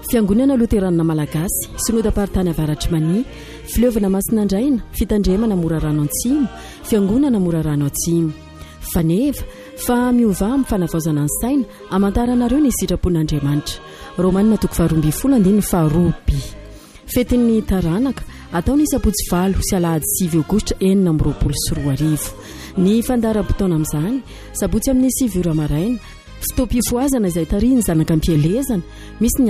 Fiangonana Loterana Malagasy, Synodam-paritany Avaratry Mania, Fileovana Masinandraina, Fitandremana Morarano Antsimo, Fiangonana Morarano Atsimo. Faneva fa miova amin'ny fanavaozana ny saina amantaranareo ny sitrapon'Andriamanitra. Romanina 12:12 Fetin'ny taranaka atao ny sabotsy 8 sy alahady 9 aogositra 2024. Ny fandaharam-potoana amin'izany sabotsy amin'ny 9 ora maraina. Stopy foazana izay tariny zanaka ampielezana misy